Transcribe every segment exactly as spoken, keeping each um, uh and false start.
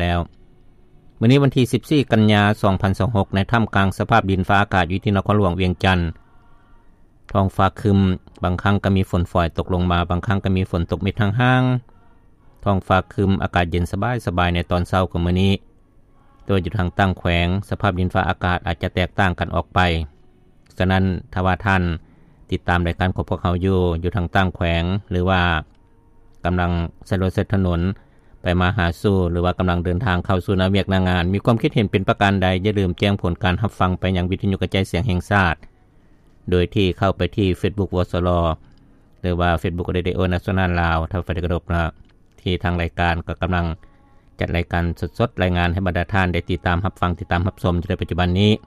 แล้วมื้อนี้วันที่สิบสี่กันยายนสองพันยี่สิบหกในท่ามกลางสภาพดินฟ้าอากาศอยู่ที่นครหลวงเวียงจันทน์ท้องฟ้าครึ้มบางครั้งก็มีฝนฝอยตกลงมาบางครั้งก็มีฝนตกเม็ดห่างๆท้องฟ้าครึ้มอากาศเย็นสบายๆในตอนเช้าของมื้อนี้โดยอยู่ทางตั้งแขวงสภาพดินฟ้าอากาศอาจจะแตกต่างกันออกไปฉะนั้นถ้าว่าท่านติดตามรายการของพวกเขาอยู่อยู่ทางตั้งแขวงหรือว่ากำลังใช้รถใช้ถนนไปมาหาสู่หรือว่ากำลังเดินทางเข้าสู่นาเวียกนางานมีความคิดเห็นเป็นประการใดอย่าลืมแจ้งผลการรับฟังไปยังวิทยุกระจายเสียงแห่งชาติโดยที่เข้าไปที่ Facebook วสลหรือว่า Facebook Radio National ลาวถ้าไฟได้กระดบนะที่ทางรายการก็กำลังจัดรายการสดๆรายงานให้บรรดาท่านได้ติดตามรับฟังติดตามรับชมในปัจจุบันนี้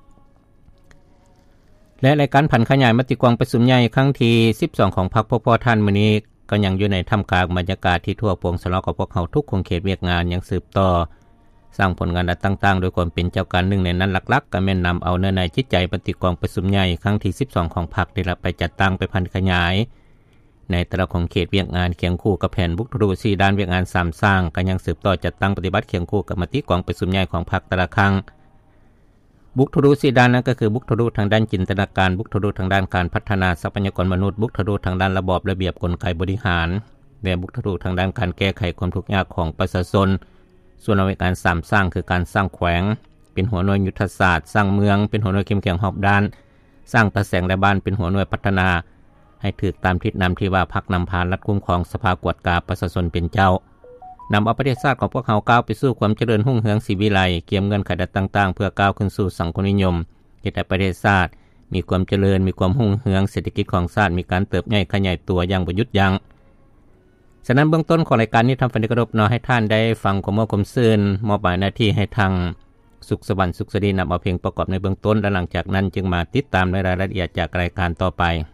และรายการผันขยายมติกวางประชุมใหญ่ครั้งที่สิบสองของพรรคพวกพ่อท่านมื้อนี้ก็ยังอยู่ในท่ามกลางบรรยากาศที่ทั่วโปร่งสลอกของพวกเขาทุกคงเขตเวียกงานยังสืบต่อสร้างผลงานต่างๆโดยความเป็นเจ้าการหนึ่งในนั้นหลักๆก็แม่นนำเอาเนื้อในจิตใจมติกวางประชุมใหญ่ครั้งที่สิบสองของพรรคได้รับไปจัดตั้งไปพันขยายในแต่ละของเขตเวียกงานเคียงคู่กับแผนบุกทะลุสี่ด้านเวียกงานสามสร้างก็ยังสืบต่อจัดตั้งปฏิบัติเคียงคู่กับมติกวางประชุมใหญ่ของพรรคแต่ละครั้งบุกทะลุสี่ด้านนั้นก็คือบุกทะลุทางด้านจินตนาการบุกทะลุทางด้านการพัฒนาทรัพยากรมนุษย์บุกทะลุทางด้านระบอบระเบียบกลไกบริหารและบุกทะลุทางด้านการแก้ไขความทุกข์ยากของประชาชนส่วนในการสามสร้างคือการสร้างแขวงเป็นหัวหน่วยยุทธศาสตร์สร้างเมืองเป็นหัวหน่วยเข้มแข็งรอบด้านสร้างตะแสงและบ้านเป็นหัวหน่วยพัฒนาให้ถูกตามทิศนำที่ว่าพรรคนำพารัฐคุ้มครองสภากวดกาประชาชนเป็นเจ้านำเอาประเทศชาติของพวกเขาก้าวไปสู่ความเจริญรุ่งเรืองศรีวิไลเกี่ยมเงินไขดัดต่างๆเพื่อก้าวขึ้นสู่สังคมนิยมเฮ็ดให้ประเทศชาติมีความเจริญมีความรุ่งเรืองเศรษฐกิจของชาติมีการเติบใหญ่ขยายตัวอย่างบ่หยุดยั้งฉะนั้นเบื้องต้นของรายการนี้ทำฝันกระดบเนาะให้ท่านได้ฟังข้อมูลความซื่นมอบหมายหน้าที่ให้ทางสุขสวรรค์สุขสดีนำเอาเพลงประกอบในเบื้องต้นและหลังจากนั้นจึงมาติดตามในรายละเอียดจากรายการต่อไป